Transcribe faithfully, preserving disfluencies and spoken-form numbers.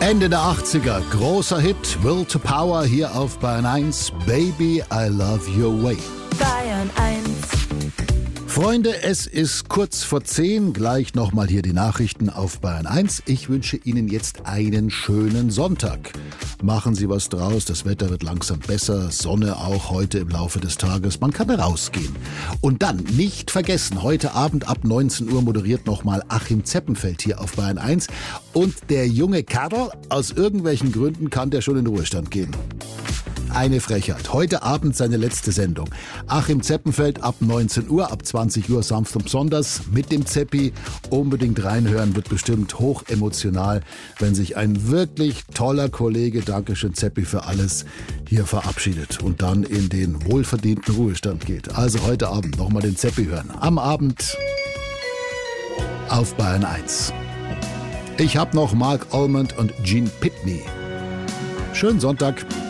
Ende der achtziger, großer Hit, Will to Power hier auf Bayern eins, Baby, I Love Your Way. Bayern eins. Freunde, es ist kurz vor zehn, gleich nochmal hier die Nachrichten auf Bayern eins. Ich wünsche Ihnen jetzt einen schönen Sonntag. Machen Sie was draus, das Wetter wird langsam besser, Sonne auch heute im Laufe des Tages, man kann rausgehen. Und dann nicht vergessen, heute Abend ab neunzehn Uhr moderiert nochmal Achim Zeppenfeld hier auf Bayern eins. Und der junge Kerl, aus irgendwelchen Gründen kann der schon in den Ruhestand gehen. Eine Frechheit. Heute Abend seine letzte Sendung. Achim Zeppenfeld ab neunzehn Uhr, ab zwanzig Uhr sanft und besonders mit dem Zeppi. Unbedingt reinhören, wird bestimmt hoch emotional, wenn sich ein wirklich toller Kollege, Dankeschön Zeppi für alles, hier verabschiedet und dann in den wohlverdienten Ruhestand geht. Also heute Abend nochmal den Zeppi hören. Am Abend auf Bayern eins. Ich hab noch Mark Almond und Gene Pitney. Schönen Sonntag.